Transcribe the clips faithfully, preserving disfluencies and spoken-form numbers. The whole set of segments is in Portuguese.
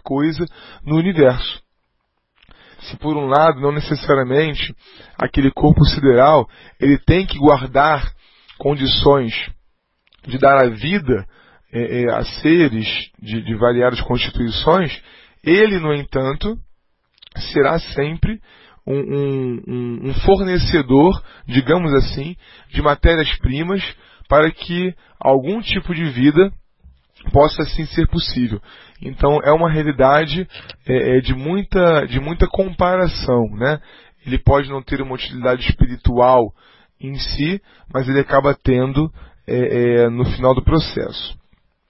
coisa no universo. Se por um lado, não necessariamente, aquele corpo sideral, ele tem que guardar condições de dar a vida é, é, a seres de, de variadas constituições, ele, no entanto, será sempre um, um, um, um fornecedor, digamos assim, de matérias-primas para que algum tipo de vida possa assim ser possível. Então é uma realidade é, é, de, muita, de muita comparação, né? Ele pode não ter uma utilidade espiritual em si, mas ele acaba tendo é, é, no final do processo.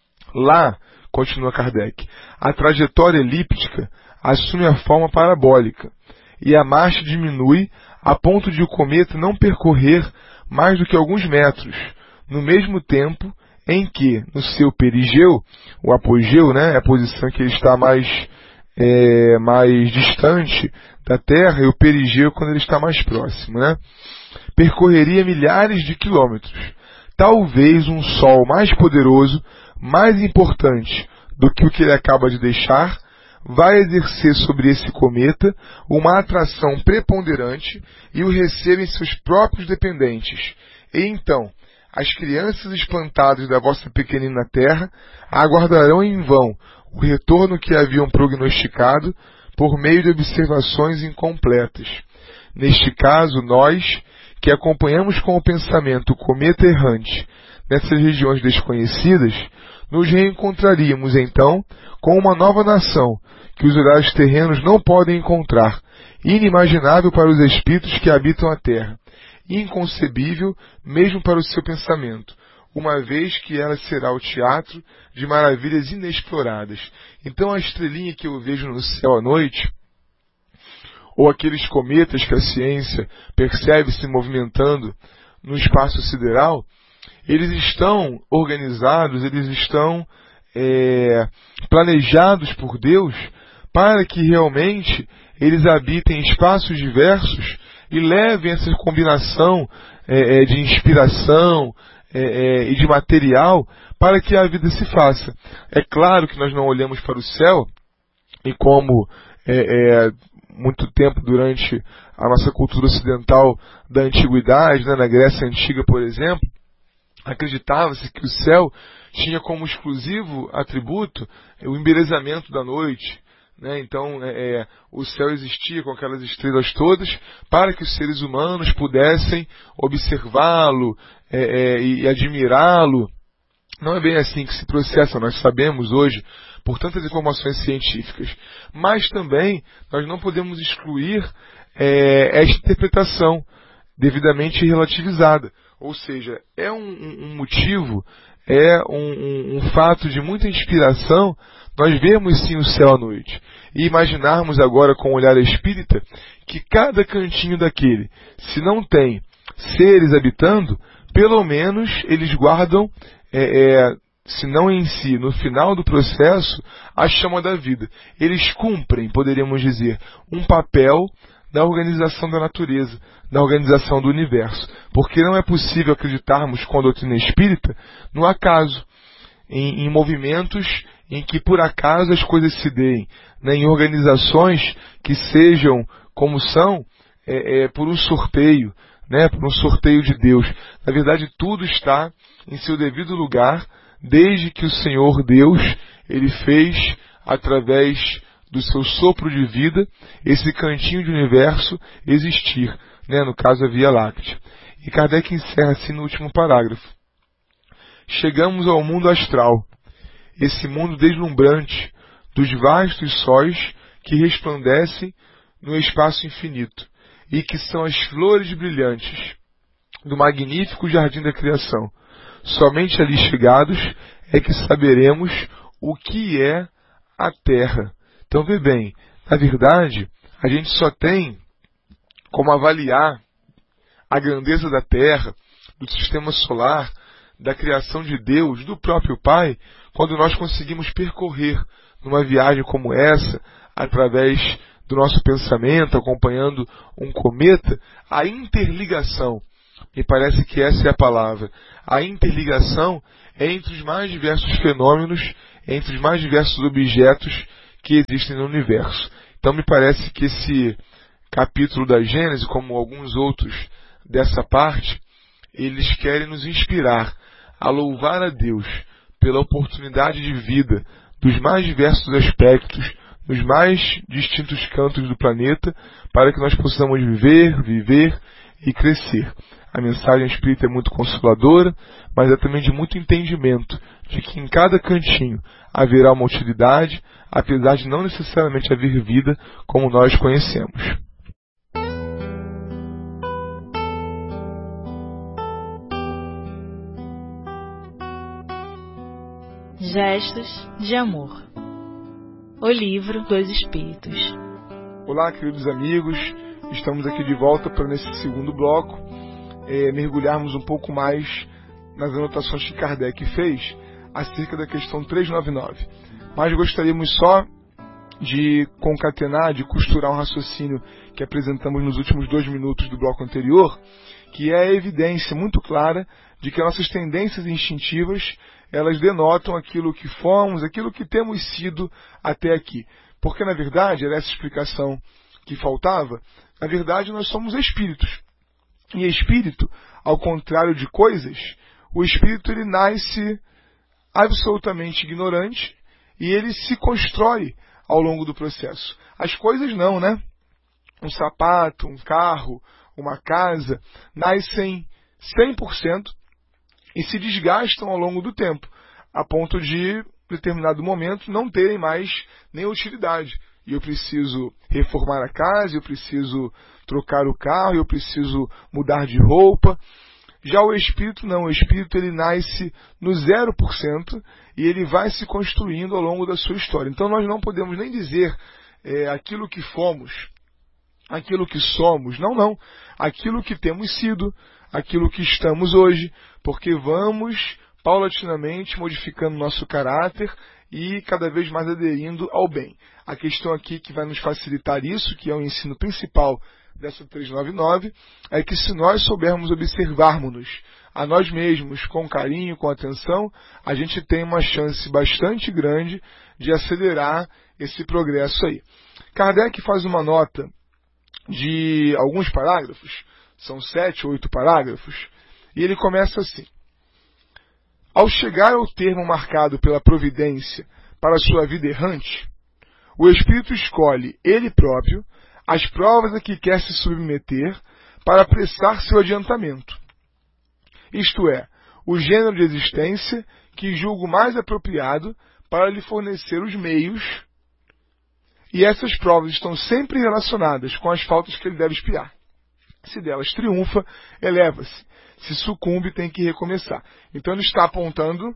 Lá, continua Kardec, a trajetória elíptica assume a forma parabólica e a marcha diminui a ponto de o cometa não percorrer mais do que alguns metros, no mesmo tempo em que, no seu perigeu, o apogeu, né, é a posição que ele está mais, é, mais distante da Terra, e o perigeu quando ele está mais próximo, né, percorreria milhares de quilômetros. Talvez um Sol mais poderoso, mais importante do que o que ele acaba de deixar, vai exercer sobre esse cometa uma atração preponderante e o receba em seus próprios dependentes. E então, as crianças espantadas da vossa pequenina terra aguardarão em vão o retorno que haviam prognosticado por meio de observações incompletas. Neste caso, nós, que acompanhamos com o pensamento o cometa errante nessas regiões desconhecidas, nos reencontraríamos então com uma nova nação que os olhares terrenos não podem encontrar, inimaginável para os espíritos que habitam a terra, inconcebível mesmo para o seu pensamento, uma vez que ela será o teatro de maravilhas inexploradas. Então a estrelinha que eu vejo no céu à noite, ou aqueles cometas que a ciência percebe se movimentando no espaço sideral, eles estão organizados, eles estão é, planejados por Deus para que realmente eles habitem espaços diversos e levem essa combinação é, é, de inspiração é, é, e de material para que a vida se faça. É claro que nós não olhamos para o céu e como é, é, muito tempo durante a nossa cultura ocidental da antiguidade, né, na Grécia Antiga, por exemplo, acreditava-se que o céu tinha como exclusivo atributo o embelezamento da noite. Né? Então, é, é, o céu existia com aquelas estrelas todas para que os seres humanos pudessem observá-lo é, é, e admirá-lo. Não é bem assim que se processa, nós sabemos hoje, por tantas informações científicas. Mas também nós não podemos excluir é, esta interpretação devidamente relativizada. Ou seja, é um, um motivo, é um, um, um fato de muita inspiração nós vermos sim o céu à noite e imaginarmos agora com o olhar espírita que cada cantinho daquele, se não tem seres habitando, pelo menos eles guardam, é, é, se não em si, no final do processo, a chama da vida. Eles cumprem, poderíamos dizer, um papel da organização da natureza, da organização do universo. Porque não é possível acreditarmos com a doutrina espírita no acaso, em, em movimentos em que por acaso as coisas se deem, né, em organizações que sejam como são, é, é, por um sorteio, né, por um sorteio de Deus. Na verdade, tudo está em seu devido lugar, desde que o Senhor Deus, Ele fez, através do seu sopro de vida, esse cantinho de universo existir, né, no caso a Via Láctea. E Kardec encerra assim no último parágrafo. Chegamos ao mundo astral, esse mundo deslumbrante dos vastos sóis que resplandecem no espaço infinito e que são as flores brilhantes do magnífico jardim da criação. Somente ali chegados é que saberemos o que é a Terra. Então, vê bem, na verdade, a gente só tem como avaliar a grandeza da Terra, do sistema solar, da criação de Deus, do próprio Pai, quando nós conseguimos percorrer numa viagem como essa, através do nosso pensamento, acompanhando um cometa, a interligação. Me parece que essa é a palavra. A interligação entre os mais diversos fenômenos, entre os mais diversos objetos que existem no universo. Então me parece que esse capítulo da Gênesis, como alguns outros dessa parte, eles querem nos inspirar a louvar a Deus pela oportunidade de vida dos mais diversos aspectos, nos mais distintos cantos do planeta, para que nós possamos viver, viver e crescer. A mensagem espírita é muito consoladora, mas é também de muito entendimento de que em cada cantinho haverá uma utilidade, apesar de não necessariamente haver vida como nós conhecemos. Gestos de Amor. O livro dos Espíritos. Olá, queridos amigos, estamos aqui de volta para, nesse segundo bloco, é, mergulharmos um pouco mais nas anotações que Kardec fez acerca da questão trezentos e noventa e nove. Mas gostaríamos só de concatenar, de costurar um raciocínio que apresentamos nos últimos dois minutos do bloco anterior, que é a evidência muito clara de que nossas tendências instintivas, elas denotam aquilo que fomos, aquilo que temos sido até aqui. Porque, na verdade, era essa explicação que faltava, na verdade nós somos espíritos. E espírito, ao contrário de coisas, o espírito ele nasce absolutamente ignorante e ele se constrói ao longo do processo. As coisas não, né? Um sapato, um carro, uma casa, nascem cem por cento e se desgastam ao longo do tempo, a ponto de, em determinado momento, não terem mais nem utilidade. E eu preciso reformar a casa, eu preciso trocar o carro, eu preciso mudar de roupa. Já o espírito não, o espírito ele nasce no zero por cento e ele vai se construindo ao longo da sua história. Então nós não podemos nem dizer é, aquilo que fomos, aquilo que somos, não, não. Aquilo que temos sido, aquilo que estamos hoje, porque vamos paulatinamente modificando nosso caráter e cada vez mais aderindo ao bem. A questão aqui que vai nos facilitar isso, que é o ensino principal dessa trezentos e noventa e nove, é que se nós soubermos observarmos-nos a nós mesmos com carinho, com atenção, a gente tem uma chance bastante grande de acelerar esse progresso aí. Kardec faz uma nota de alguns parágrafos, são sete ou oito parágrafos, e ele começa assim: ao chegar ao termo marcado pela providência para a sua vida errante, o espírito escolhe ele próprio as provas a que quer se submeter para apressar seu adiantamento. Isto é, o gênero de existência que julgo mais apropriado para lhe fornecer os meios, e essas provas estão sempre relacionadas com as faltas que ele deve expiar. Se delas triunfa, eleva-se. Se sucumbe, tem que recomeçar. Então ele está apontando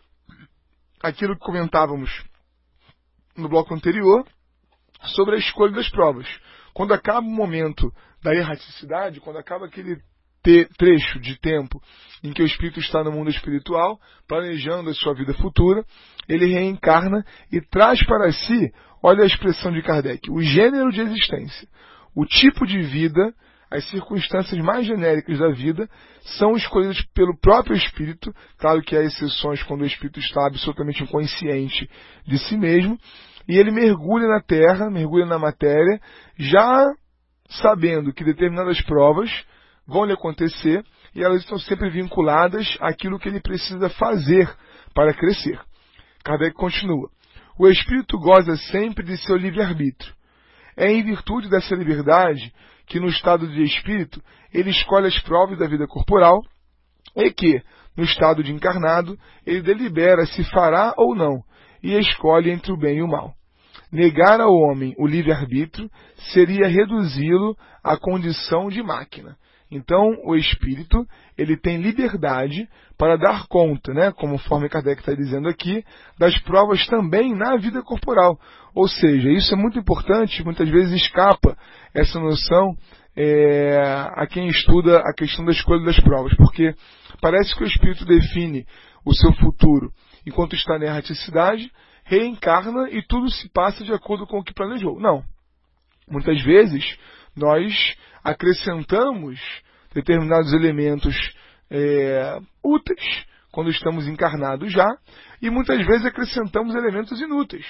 aquilo que comentávamos no bloco anterior sobre a escolha das provas. Quando acaba o momento da erraticidade, quando acaba aquele te- trecho de tempo em que o espírito está no mundo espiritual, planejando a sua vida futura, ele reencarna e traz para si, olha a expressão de Kardec, o gênero de existência, o tipo de vida, as circunstâncias mais genéricas da vida são escolhidas pelo próprio espírito, claro que há exceções quando o espírito está absolutamente inconsciente de si mesmo, e ele mergulha na terra, mergulha na matéria, já sabendo que determinadas provas vão lhe acontecer e elas estão sempre vinculadas àquilo que ele precisa fazer para crescer. Kardec continua: o espírito goza sempre de seu livre-arbítrio. É em virtude dessa liberdade que no estado de espírito ele escolhe as provas da vida corporal e que, no estado de encarnado, ele delibera se fará ou não e escolhe entre o bem e o mal. Negar ao homem o livre-arbítrio seria reduzi-lo à condição de máquina. Então, o espírito ele tem liberdade para dar conta, né, conforme Kardec está dizendo aqui, das provas também na vida corporal. Ou seja, isso é muito importante, muitas vezes escapa essa noção é, a quem estuda a questão da escolha das provas, porque parece que o espírito define o seu futuro enquanto está na erraticidade, reencarna e tudo se passa de acordo com o que planejou. Não. Muitas vezes nós acrescentamos determinados elementos é, úteis quando estamos encarnados já, e muitas vezes acrescentamos elementos inúteis.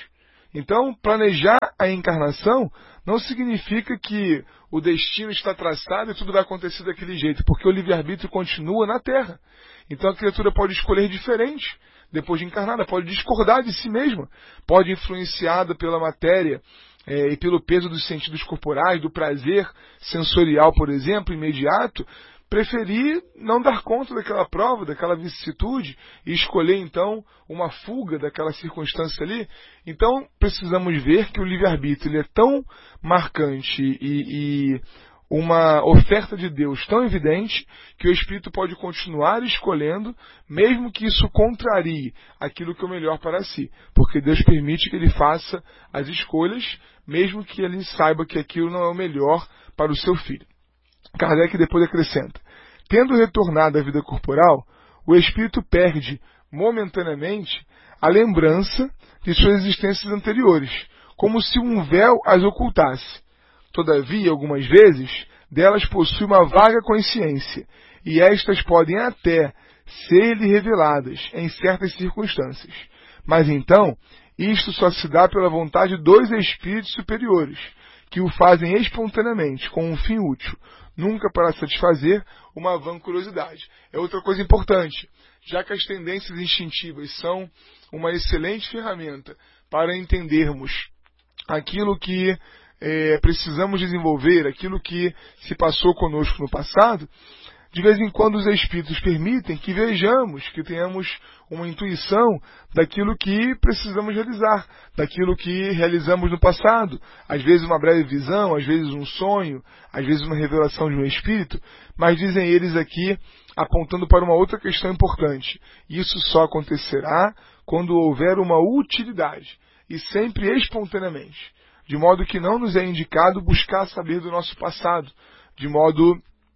Então, planejar a encarnação não significa que o destino está traçado e tudo vai acontecer daquele jeito, porque o livre-arbítrio continua na Terra. Então a criatura pode escolher diferente depois de encarnada, pode discordar de si mesma, pode, influenciada pela matéria é, e pelo peso dos sentidos corporais, do prazer sensorial, por exemplo, imediato, preferir não dar conta daquela prova, daquela vicissitude, e escolher, então, uma fuga daquela circunstância ali. Então, precisamos ver que o livre-arbítrio ele é tão marcante e, e uma oferta de Deus tão evidente que o espírito pode continuar escolhendo, mesmo que isso contrarie aquilo que é o melhor para si, porque Deus permite que ele faça as escolhas, mesmo que ele saiba que aquilo não é o melhor para o seu filho. Kardec depois acrescenta: tendo retornado à vida corporal, o espírito perde momentaneamente a lembrança de suas existências anteriores, como se um véu as ocultasse. Todavia, algumas vezes, delas possui uma vaga consciência, e estas podem até ser-lhe reveladas em certas circunstâncias. Mas então, isto só se dá pela vontade dos espíritos superiores, que o fazem espontaneamente, com um fim útil, nunca para satisfazer uma vã curiosidade. É outra coisa importante, já que as tendências instintivas são uma excelente ferramenta para entendermos aquilo que é, precisamos desenvolver, aquilo que se passou conosco no passado, de vez em quando os espíritos permitem que vejamos, que tenhamos uma intuição daquilo que precisamos realizar, daquilo que realizamos no passado. Às vezes uma breve visão, às vezes um sonho, às vezes uma revelação de um espírito, mas dizem eles aqui, apontando para uma outra questão importante. Isso só acontecerá quando houver uma utilidade, e sempre espontaneamente, de modo que não nos é indicado buscar saber do nosso passado, de modo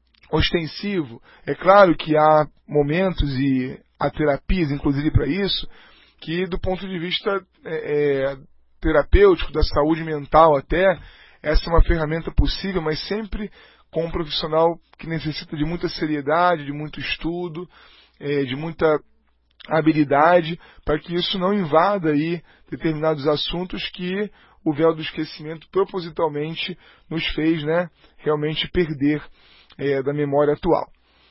ostensivo. É claro que há momentos e há terapias, inclusive para isso, que do ponto de vista é, é, terapêutico, da saúde mental até, essa é uma ferramenta possível, mas sempre com um profissional que necessita de muita seriedade, de muito estudo, é, de muita habilidade, para que isso não invada aí determinados assuntos que o véu do esquecimento propositalmente nos fez, né, realmente perder é, da memória atual.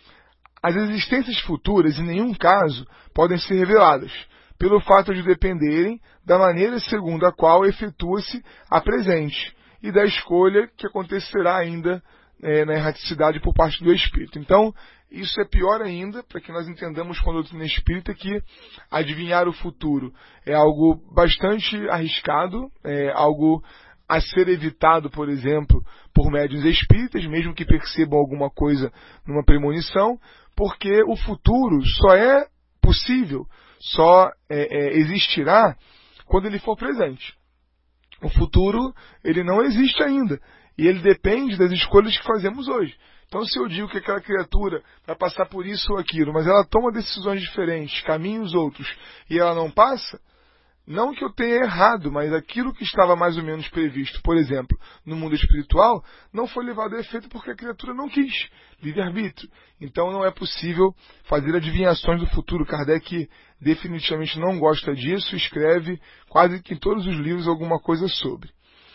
As existências futuras, em nenhum caso, podem ser reveladas, pelo fato de dependerem da maneira segundo a qual efetua-se a presente e da escolha que acontecerá ainda é, na erraticidade por parte do espírito. Então, isso é pior ainda, para que nós entendamos com a doutrina espírita que adivinhar o futuro é algo bastante arriscado, é algo a ser evitado, por exemplo, por médiuns espíritas, mesmo que percebam alguma coisa numa premonição, porque o futuro só é possível, só é, é, existirá quando ele for presente. O futuro, ele não existe ainda, e ele depende das escolhas que fazemos hoje. Então, se eu digo que aquela criatura vai passar por isso ou aquilo, mas ela toma decisões diferentes, caminhos outros, e ela não passa, não que eu tenha errado, mas aquilo que estava mais ou menos previsto, por exemplo, no mundo espiritual, não foi levado a efeito porque a criatura não quis, livre-arbítrio. Então não é possível fazer adivinhações do futuro. Kardec definitivamente não gosta disso, escreve quase que em todos os livros alguma coisa sobre.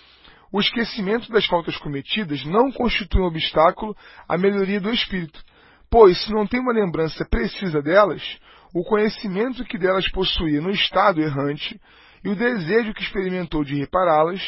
O esquecimento das faltas cometidas não constitui um obstáculo à melhoria do espírito, pois, se não tem uma lembrança precisa delas, o conhecimento que delas possuía no estado errante e o desejo que experimentou de repará-las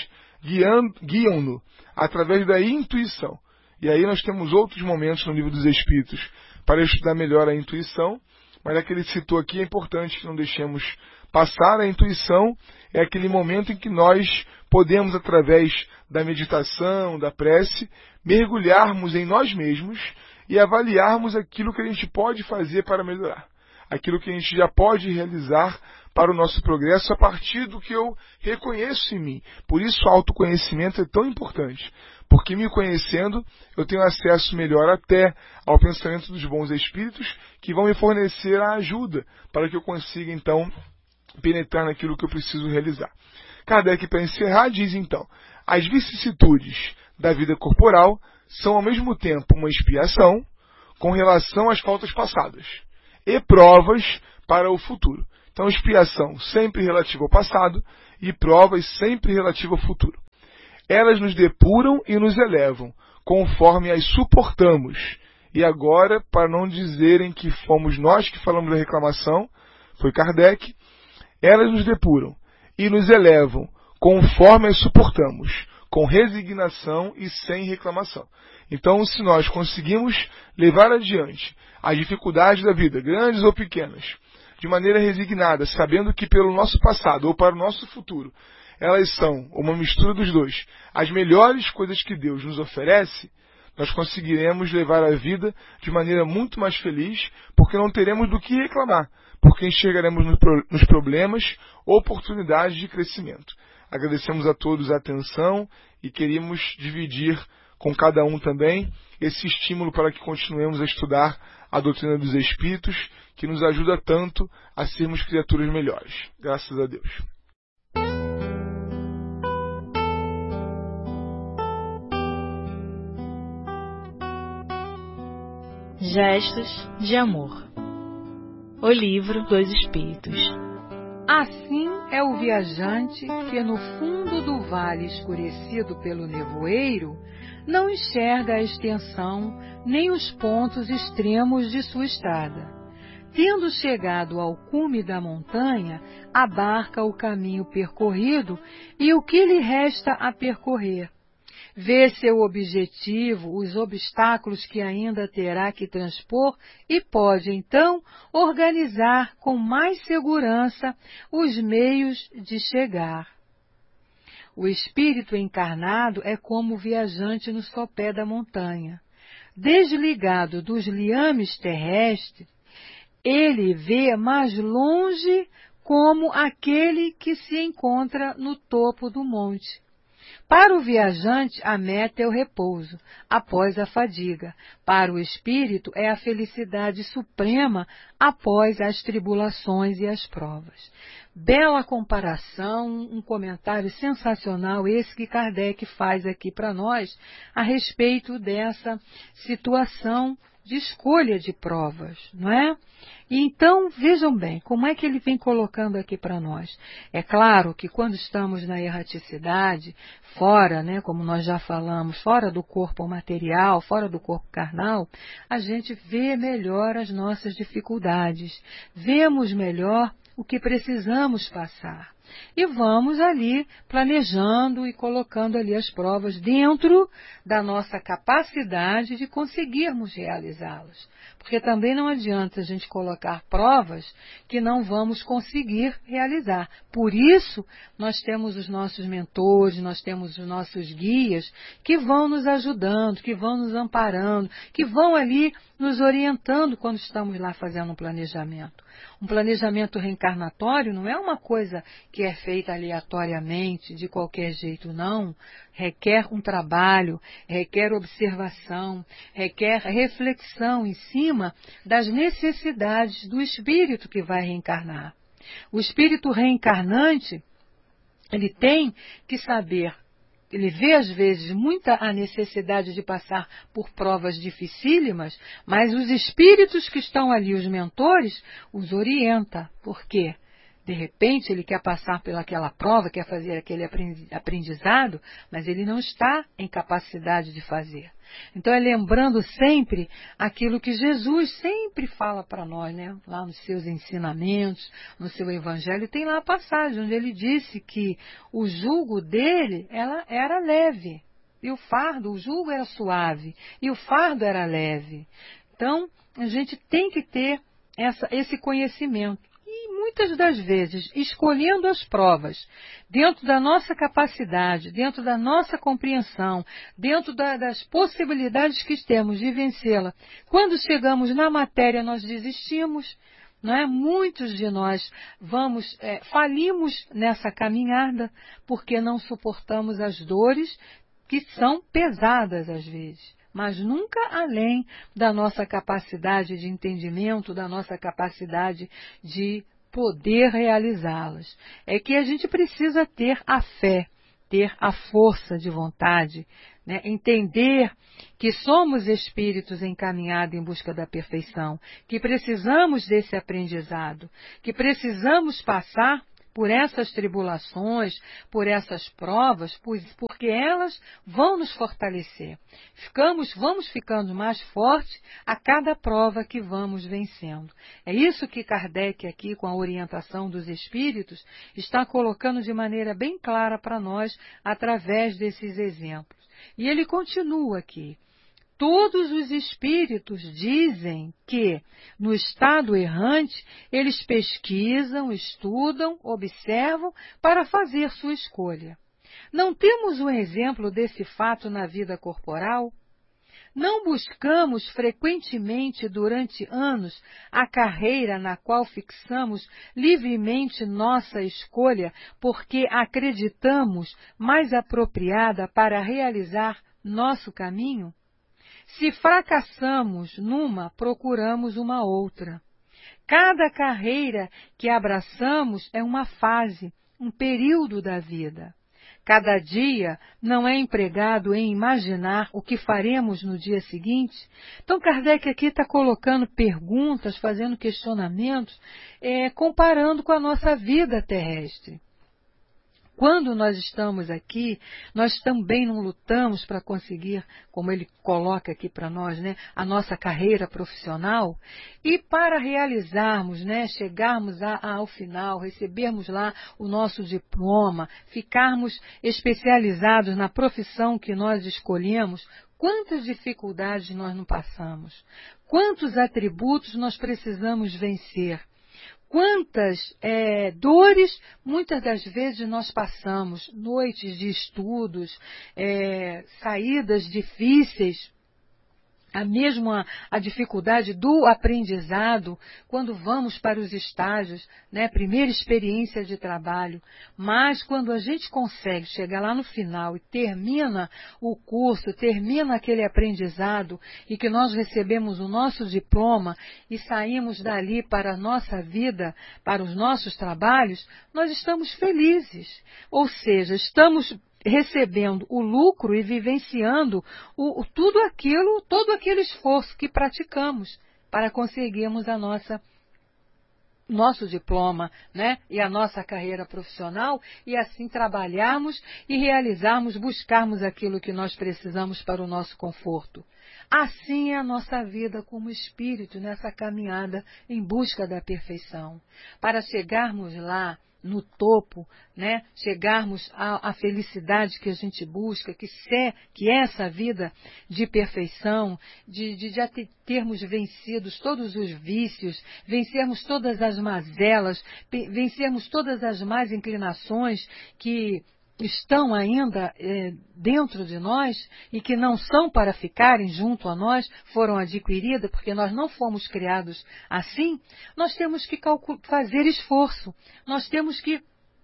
guiam-no através da intuição. E aí nós temos outros momentos no Livro dos Espíritos para estudar melhor a intuição, mas a que ele citou aqui é importante que não deixemos passar. A intuição é aquele momento em que nós podemos, através da meditação, da prece, mergulharmos em nós mesmos e avaliarmos aquilo que a gente pode fazer para melhorar, aquilo que a gente já pode realizar para o nosso progresso a partir do que eu reconheço em mim. Por isso o autoconhecimento é tão importante, porque me conhecendo eu tenho acesso melhor até ao pensamento dos bons espíritos que vão me fornecer a ajuda para que eu consiga então penetrar naquilo que eu preciso realizar. Kardec, para encerrar, diz então: as vicissitudes da vida corporal são ao mesmo tempo uma expiação com relação às faltas passadas e provas para o futuro. Então, expiação sempre relativa ao passado e provas sempre relativas ao futuro. Elas nos depuram e nos elevam, conforme as suportamos. E agora, para não dizerem que fomos nós que falamos da reclamação, foi Kardec, elas nos depuram e nos elevam, conforme as suportamos, com resignação e sem reclamação. Então, se nós conseguimos levar adiante as dificuldades da vida, grandes ou pequenas, de maneira resignada, sabendo que pelo nosso passado ou para o nosso futuro, elas são uma mistura dos dois, as melhores coisas que Deus nos oferece, nós conseguiremos levar a vida de maneira muito mais feliz, porque não teremos do que reclamar, porque enxergaremos nos problemas oportunidades de crescimento. Agradecemos a todos a atenção e queríamos dividir com cada um também esse estímulo para que continuemos a estudar a doutrina dos Espíritos, que nos ajuda tanto a sermos criaturas melhores. Graças a Deus. Gestos de Amor. O livro dos Espíritos. Assim é o viajante que no fundo do vale escurecido pelo nevoeiro não enxerga a extensão nem os pontos extremos de sua estrada. Tendo chegado ao cume da montanha, abarca o caminho percorrido e o que lhe resta a percorrer. Vê seu objetivo, os obstáculos que ainda terá que transpor e pode, então, organizar com mais segurança os meios de chegar. O espírito encarnado é como o viajante no sopé da montanha. Desligado dos liames terrestres, ele vê mais longe como aquele que se encontra no topo do monte. Para o viajante, a meta é o repouso, após a fadiga. Para o espírito, é a felicidade suprema após as tribulações e as provas. Bela comparação, um comentário sensacional esse que Kardec faz aqui para nós a respeito dessa situação de escolha de provas, não é? E então, vejam bem, como é que ele vem colocando aqui para nós? É claro que quando estamos na erraticidade, fora, né, como nós já falamos, fora do corpo material, fora do corpo carnal, a gente vê melhor as nossas dificuldades, vemos melhor o que precisamos passar. E vamos ali planejando e colocando ali as provas dentro da nossa capacidade de conseguirmos realizá-las. Porque também não adianta a gente colocar provas que não vamos conseguir realizar. Por isso, nós temos os nossos mentores, nós temos os nossos guias que vão nos ajudando, que vão nos amparando, que vão ali nos orientando quando estamos lá fazendo um planejamento. Um planejamento reencarnatório não é uma coisa que é feita aleatoriamente, de qualquer jeito, não. Requer um trabalho, requer observação, requer reflexão em cima das necessidades do espírito que vai reencarnar. O espírito reencarnante, ele tem que saber. Ele vê, às vezes, muita a necessidade de passar por provas dificílimas, mas os espíritos que estão ali, os mentores, os orienta. Por quê? De repente, ele quer passar pelaquela prova, quer fazer aquele aprendizado, mas ele não está em capacidade de fazer. Então, é lembrando sempre aquilo que Jesus sempre fala para nós, né? Lá nos seus ensinamentos, no seu evangelho, tem lá a passagem onde ele disse que o jugo dele ela era leve, e o fardo, o jugo era suave, e o fardo era leve. Então, a gente tem que ter essa, esse conhecimento. E muitas das vezes, escolhendo as provas, dentro da nossa capacidade, dentro da nossa compreensão, dentro da, das possibilidades que temos de vencê-la, quando chegamos na matéria nós desistimos, não é? Muitos de nós vamos, é, falimos nessa caminhada porque não suportamos as dores que são pesadas às vezes. Mas nunca além da nossa capacidade de entendimento, da nossa capacidade de poder realizá-las. É que a gente precisa ter a fé, ter a força de vontade, né? Entender que somos espíritos encaminhados em busca da perfeição, que precisamos desse aprendizado, que precisamos passar por essas tribulações, por essas provas, porque elas vão nos fortalecer. Ficamos, vamos ficando mais fortes a cada prova que vamos vencendo. É isso que Kardec aqui, com a orientação dos espíritos, está colocando de maneira bem clara para nós, através desses exemplos. E ele continua aqui. Todos os espíritos dizem que, no estado errante, eles pesquisam, estudam, observam para fazer sua escolha. Não temos um exemplo desse fato na vida corporal? Não buscamos frequentemente durante anos a carreira na qual fixamos livremente nossa escolha porque acreditamos mais apropriada para realizar nosso caminho? Se fracassamos numa, procuramos uma outra. Cada carreira que abraçamos é uma fase, um período da vida. Cada dia não é empregado em imaginar o que faremos no dia seguinte. Então, Kardec aqui está colocando perguntas, fazendo questionamentos, é, comparando com a nossa vida terrestre. Quando nós estamos aqui, nós também não lutamos para conseguir, como ele coloca aqui para nós, né, a nossa carreira profissional, e para realizarmos, né, chegarmos a, a, ao final, recebermos lá o nosso diploma, ficarmos especializados na profissão que nós escolhemos, quantas dificuldades nós não passamos, quantos atributos nós precisamos vencer. Quantas é, dores, muitas das vezes, nós passamos, noites de estudos, é, saídas difíceis, a mesma a dificuldade do aprendizado, quando vamos para os estágios, né, primeira experiência de trabalho, mas quando a gente consegue chegar lá no final e termina o curso, termina aquele aprendizado e que nós recebemos o nosso diploma e saímos dali para a nossa vida, para os nossos trabalhos, nós estamos felizes, ou seja, estamos recebendo o lucro e vivenciando o, o, tudo aquilo, todo aquele esforço que praticamos para conseguirmos a nossa, nosso diploma, né, e a nossa carreira profissional e assim trabalharmos e realizarmos, buscarmos aquilo que nós precisamos para o nosso conforto. Assim é a nossa vida como espírito nessa caminhada em busca da perfeição. Para chegarmos lá no topo, né, chegarmos à, à felicidade que a gente busca, que, se, que é essa vida de perfeição, de, de já ter, termos vencido todos os vícios, vencermos todas as mazelas, vencermos todas as más inclinações que estão ainda é, dentro de nós e que não são para ficarem junto a nós, foram adquiridas porque nós não fomos criados assim, nós temos que fazer esforço, nós temos que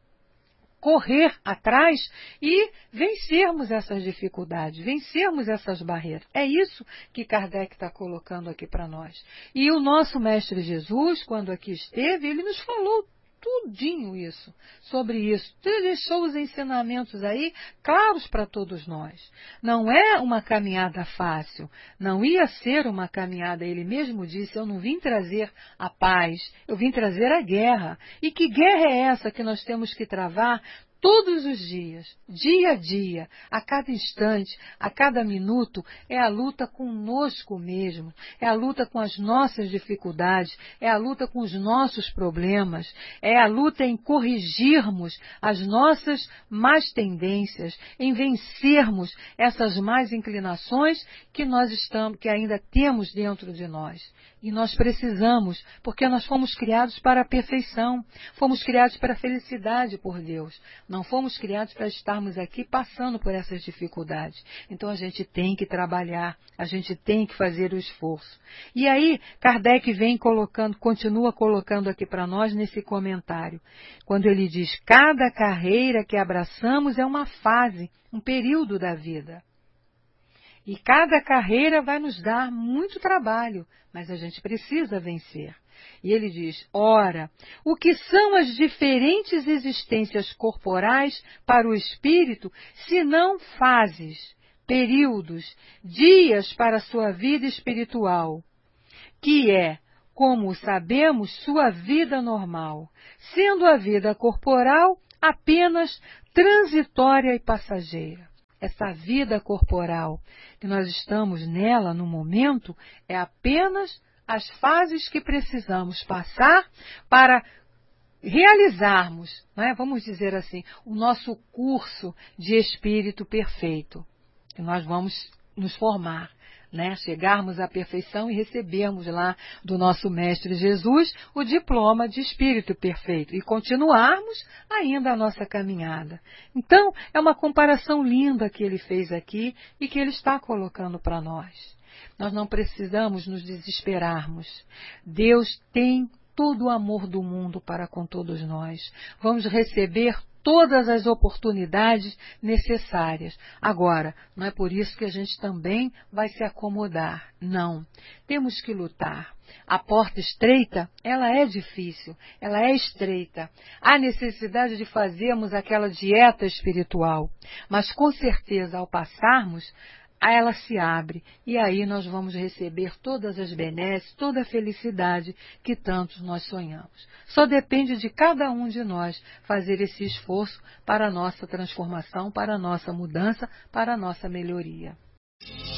correr atrás e vencermos essas dificuldades, vencermos essas barreiras. É isso que Kardec está colocando aqui para nós. E o nosso Mestre Jesus, quando aqui esteve, ele nos falou tudinho isso, sobre isso. Ele deixou os ensinamentos aí claros para todos nós. Não é uma caminhada fácil, não ia ser uma caminhada, ele mesmo disse, eu não vim trazer a paz, eu vim trazer a guerra. E que guerra é essa que nós temos que travar todos os dias, dia a dia, a cada instante, a cada minuto, é a luta conosco mesmo, é a luta com as nossas dificuldades, é a luta com os nossos problemas, é a luta em corrigirmos as nossas más tendências, em vencermos essas más inclinações que nós estamos, que ainda temos dentro de nós. E nós precisamos, porque nós fomos criados para a perfeição, fomos criados para a felicidade por Deus. Não fomos criados para estarmos aqui passando por essas dificuldades. Então a gente tem que trabalhar, a gente tem que fazer o esforço. E aí Kardec vem colocando, continua colocando aqui para nós nesse comentário, quando ele diz, cada carreira que abraçamos é uma fase, um período da vida. E cada carreira vai nos dar muito trabalho, mas a gente precisa vencer. E ele diz, ora, o que são as diferentes existências corporais para o espírito, se não fases, períodos, dias para a sua vida espiritual, que é como sabemos, sua vida normal, sendo a vida corporal apenas transitória e passageira. Essa vida corporal que nós estamos nela no momento é apenas as fases que precisamos passar para realizarmos, né, vamos dizer assim, o nosso curso de espírito perfeito, que nós vamos nos formar, né, chegarmos à perfeição e recebermos lá do nosso Mestre Jesus o diploma de espírito perfeito e continuarmos ainda a nossa caminhada. Então, é uma comparação linda que ele fez aqui e que ele está colocando para nós. Nós não precisamos nos desesperarmos. Deus tem todo o amor do mundo para com todos nós. Vamos receber todas as oportunidades necessárias. Agora, não é por isso que a gente também vai se acomodar. Não. Temos que lutar. A porta estreita, ela é difícil, ela é estreita. Há necessidade de fazermos aquela dieta espiritual. Mas, com certeza, ao passarmos, ela se abre e aí nós vamos receber todas as benesses, toda a felicidade que tantos nós sonhamos. Só depende de cada um de nós fazer esse esforço para a nossa transformação, para a nossa mudança, para a nossa melhoria.